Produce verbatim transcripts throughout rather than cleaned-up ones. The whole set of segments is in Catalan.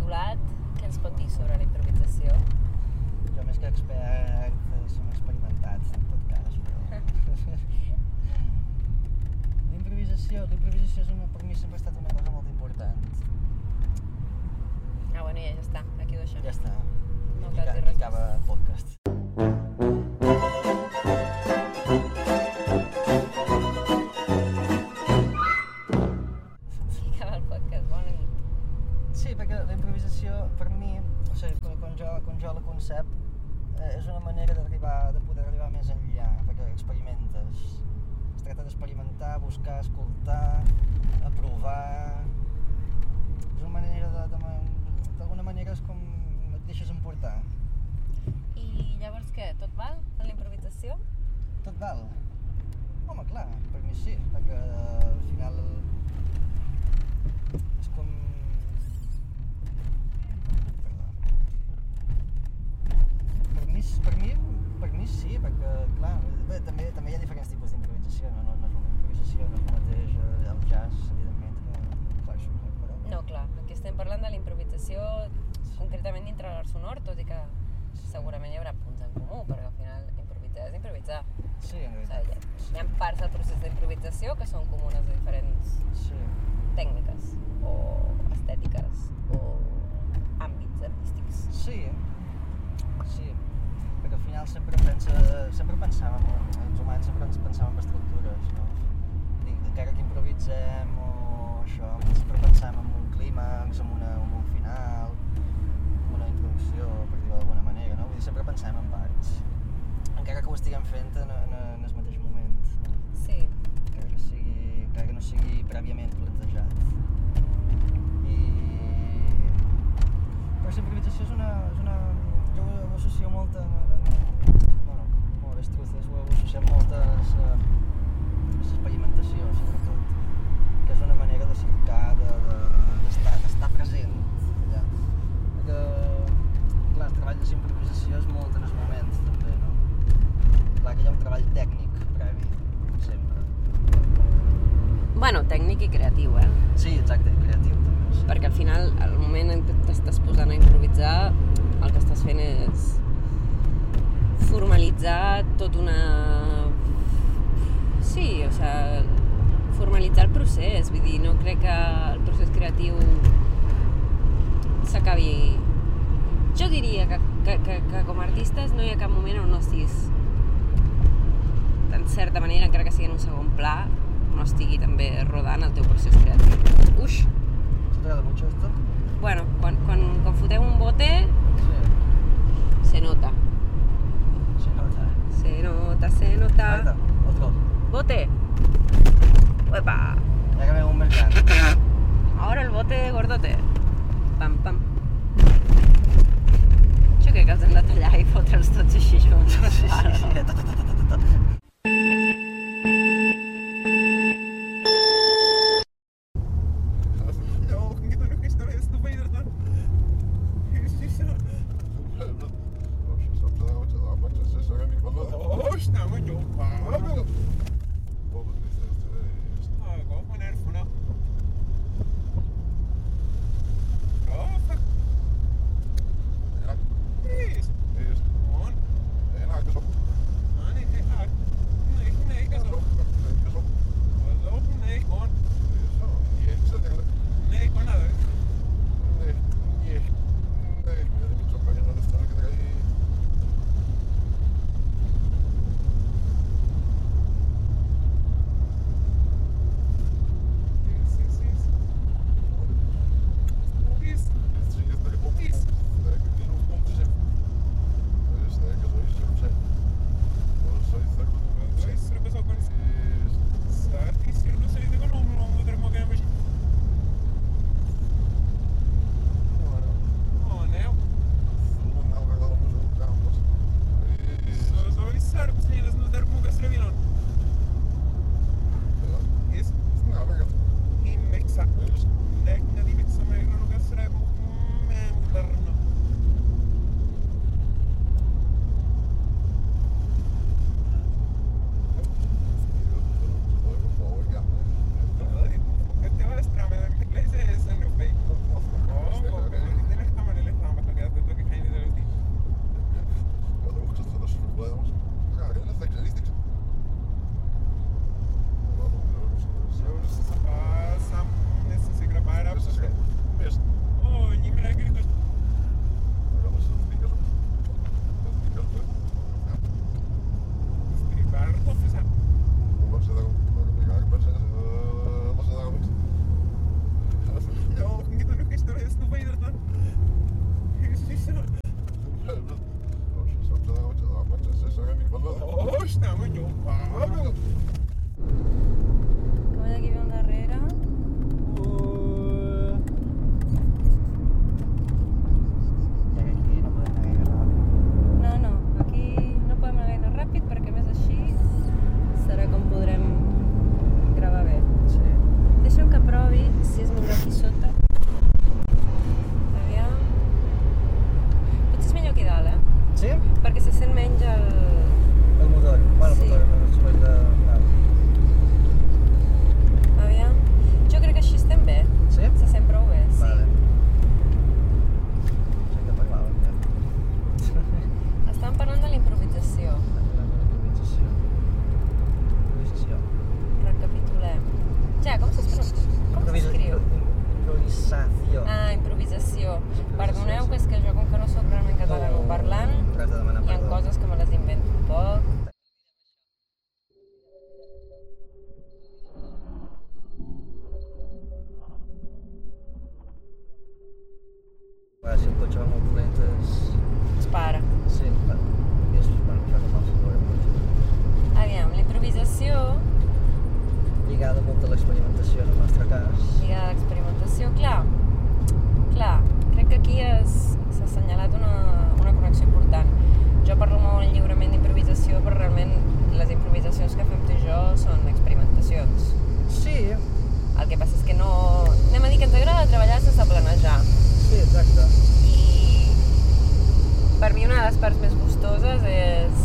titulat, què ens pot dir sobre la improvisació? Jo més que expert som experimentats en tot cas, però... L'improvisació, l'improvisació és una, per mi sempre ha estat una cosa molt important. Ah, bueno, ja, ja està, aquí ho deixem. Ja està. No I cal dir res acaba el podcast. Acaba el podcast, bona nit. Sí, perquè la improvisació, per mi, o sigui, quan jo, quan jo la concep, eh, és una manera d'arribar, de poder arribar més enllà, perquè experimentes. Es tracta d'experimentar, buscar, escoltar, aprovar... És una manera de, de, d'alguna manera és com et deixes emportar. I llavors què, tot val en la improvisació? Tot val? Home, clar, per mi sí, perquè al final és com... Perdó. Per mi, per mi, per mi sí, perquè, clar, bé, també, també hi ha diferents tipus d'improvisació, no, no, no és una improvisació, no és el mateix eh, el jazz, evidentment, que, clar, això no és però... No, clar, aquí estem parlant de la improvisació concretament dintre l'art sonor, tot i que segurament hi haurà punts en comú, perquè al final improvisar és improvisar. Sí, en O realitat. sigui, hi, hi ha parts del procés d'improvisació que són comunes a diferents Sí. tècniques o estètiques o àmbits artístics. Sí, sí, perquè al final sempre pensa, sempre pensàvem, els humans sempre ens pensàvem en estructures, no? I encara que improvisem o això, sempre pensàvem en un clímax, en, una, en un final, en una introducció, per dir-ho d'alguna manera, no? Vull dir, sempre pensem en parts, encara que ho estiguem fent en, en, en el mateix moment, Sí. encara que, sigui, encara que no sigui prèviament plantejat. I... Però la improvisació és una... És una jo ho, ho associo molt a... Bueno, molt estruces, ho associem molt a l'experimentació, sobretot, que és una manera de cercar, d'estar de, de, present allà. Perquè, clar, el treball de la improvisació és molt en els moments, també, no? Clar que hi ha un treball tècnic previ, sempre. Bueno, tècnic i creatiu, eh? Sí, exacte, creatiu també. Sí. Perquè al final, al moment en què t'estàs posant a improvisar, el que estàs fent és formalitzar tot una... Sí, o sigui, formalitzar el procés, vull dir, no crec que el procés creatiu s'acabi... Jo diria que, que, que, que com a artistes no hi ha cap moment on no estiguis, en certa manera, encara que sigui en un segon pla, no estigui també rodant el teu procés creatiu. Uix! ¿T'agrada mucho esto? Bueno, quan, quan, quan fotem un bote, Sí. se nota. Se nota. Se nota, se nota. Ahí está, otro. Bote. Uepa. Ya que veo un mercado. Ahora el bote gordote. Pam, pam. Jo crec que els hem de tallar i fotre'ls tots així junts. Sí, sí, sí. Ta, ta, ta, ta, ta, ta. Com d'aquí ve un darrere. Uh... I aquí no podem anar gaire ràpid. No, no, aquí no podem anar gaire ràpid perquè més així serà com podrem gravar bé. Sí. Deixa'm que provi si és millor aquí sota. Aviam. Potser és millor aquí dalt, eh? Sí? Perquè se sent menys el... El motor. Bueno, el Sí. motor, el soroll de... Aviam. Jo crec que així estem bé. Sí? Se sent prou bé, sí. Vale. Sí que parlàvem, ja. Estàvem parlant de la improvisació. Improvisació. Improvisació. Recapitulem. Ja, com s'escriu? Com s'escriu? Improvisació. Ah, improvisació. Perdoneu, que és que jo, com que no soc realment catalanoparlant, Res de demanar hi ha perdó. coses que me les invento un poc. Clar, si el cotxe va molt dolent és... Es para. Sí, va. I és, bueno, això és el mal sabor amb cotxe. Aviam, la improvisació, Lligada molt a l'experimentació en el nostre cas. lligada a l'experimentació, clar, clar, crec que aquí es- s'ha assenyalat una, una connexió important. Jo parlo molt lliurement d'improvisació, però realment les improvisacions que fem tu i jo són experimentacions. Sí, El que passa és que no... Anem a dir que ens agrada treballar sense planejar. sí, exacte. I per mi una de les parts més gustoses és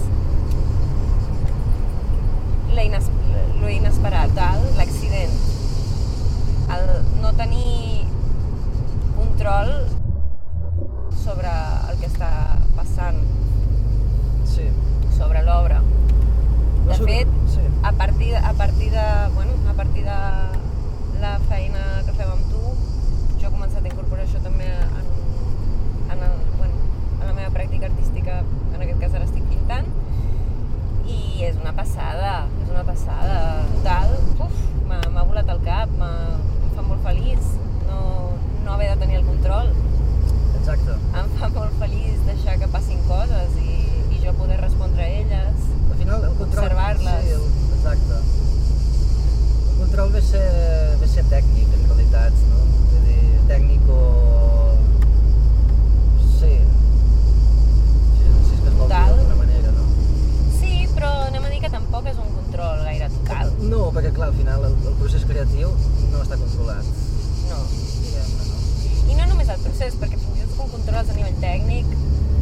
la ines lo inesperat, el- l'accident. El no tenir control sobre el que està passant, Sí. sobre l'obra. De Això- fet, sí. a partir, a partir de, bueno, a partir de la feina que fem amb tu, jo he començat a incorporar això també en, en, el, bueno, en la meva pràctica artística, en aquest cas ara estic pintant, i és una passada, és una passada total. Uf, m'ha m'ha volat el cap, m'ha- em fa molt feliç no, no haver de tenir el control. Exacte. Em fa molt feliç deixar que passin coses i, i jo poder respondre a elles. Al final el control... Observar-les. Sí, el, exacte. El control ve a ser, ve a ser tècnic, en realitat, no? Vull dir, tècnic o... Sí. Si, si és que es vol dir Total. d'alguna manera, no? Sí, però anem a dir que tampoc és un control gaire total. No, perquè clar, al final el, el procés creatiu no està controlat, No. diguem-ne, no? I no només el procés, perquè fins i tot quan controles a nivell tècnic,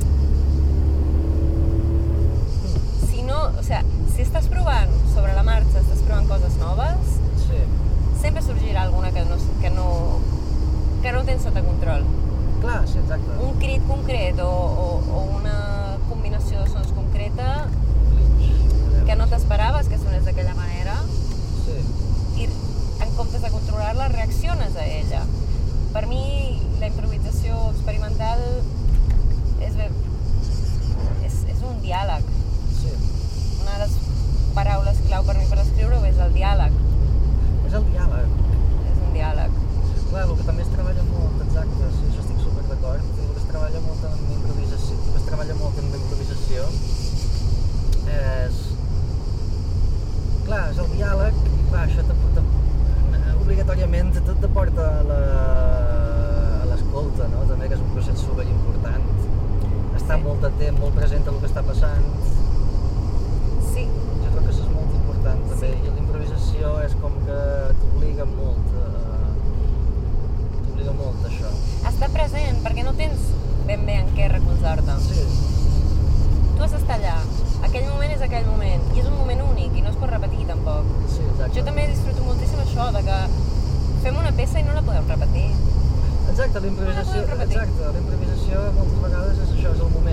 si no, o sea, si estàs provant sobre la marxa, estàs provant coses noves, Sí. sempre sorgirà alguna que no, que no, que no tens sota control. Clar, sí, exacte. Un crit concret o, o, o una combinació de sons concreta que no t'esperaves que sonés d'aquella manera Sí. i en comptes de controlar-la reacciones a ella. Per mi la improvisació experimental és, bé, és, és un diàleg. Sí. Una de les paraules clau per mi per escriure-ho és el diàleg. És el diàleg. És un diàleg. Clar, el que també es treballa molt, exacte, sí, això estic super d'acord, el que es treballa molt en improvisació, el que es treballa molt en improvisació és... Clar, és el diàleg, i clar, això te, te, obligatòriament te, te porta a la, a l'escolta, no? També que és un procés superimportant. Estar Sí. molt atent, molt present a el que està passant, Sí, jo crec que això és molt important també, Sí. i la improvisació és com que t'obliga molt a... t'obliga molt a això. estar present, perquè no tens ben bé en què recolzar-te. Sí, Tu has d'estar allà. Aquell moment és aquell moment, i és un moment únic, i no es pot repetir tampoc. sí, exacte. Jo també disfruto moltíssim això, de que fem una peça i no la podem repetir. Exacte, la improvisació, No la podem repetir. exacte, la improvisació moltes vegades és això, és el moment